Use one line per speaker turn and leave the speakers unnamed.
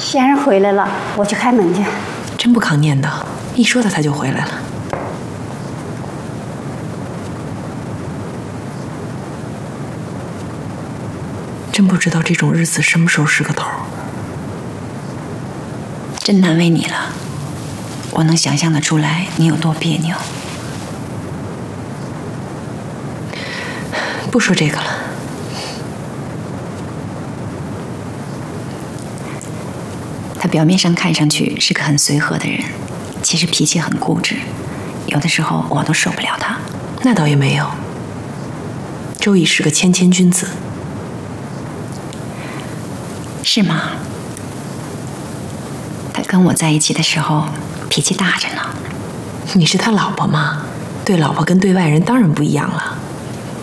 先生回来了，我去开门去。
真不抗念叨，一说他就回来了。真不知道这种日子什么时候是个头。
真难为你了，我能想象得出来你有多别扭。
不说这个了。
他表面上看上去是个很随和的人，其实脾气很固执，有的时候我都受不了他。
那倒也没有，周乙是个谦谦君子。
是吗？他跟我在一起的时候脾气大着呢。
你是他老婆吗？对老婆跟对外人当然不一样了。